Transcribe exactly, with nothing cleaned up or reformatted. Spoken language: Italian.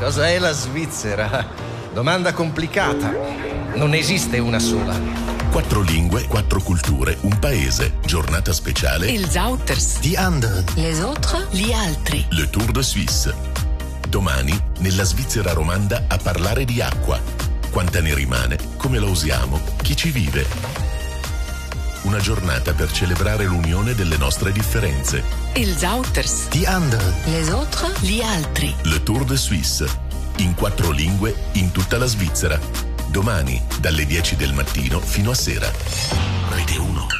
Cosa è la Svizzera? Domanda complicata. Non esiste una sola. Quattro lingue, quattro culture, un paese. Giornata speciale. Ils Auters. Die anderen. Les autres. Gli altri. Le Tour de Suisse. Domani, nella Svizzera romanda, a parlare di acqua. Quanta ne rimane? Come la usiamo? Chi ci vive? Una giornata per celebrare l'unione delle nostre differenze. Ils Auters. Die anderen. Les autres. Gli altri. Le Tour de Suisse. In quattro lingue, in tutta la Svizzera. Domani, dalle dieci del mattino fino a sera. Rete uno.